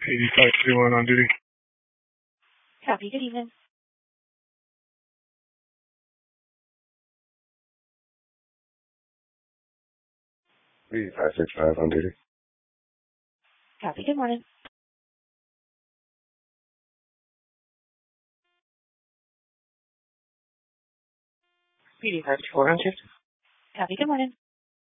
8531 on duty. Copy. Good evening. 8565 on duty. Copy. Good morning. PD 524 on shift. Copy. Good morning.